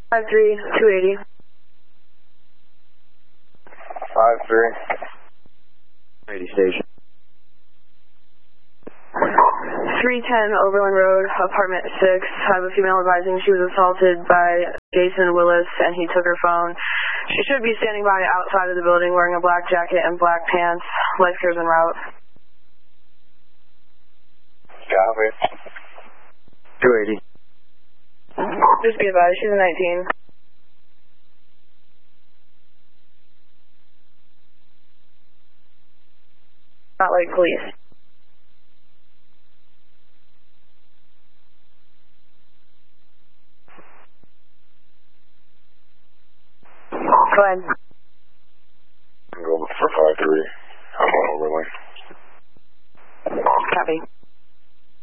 53, 280. 53. 80 station. 310 Overland Road, apartment 6. I have a female advising she was assaulted by Jason Willis and he took her phone. She should be standing by outside of the building wearing a black jacket and black pants. Life care's en route. Copy. 280. Just be advised, she's a 19. Not like police. Go ahead. I'm going for 53. I'm on Overland. Copy.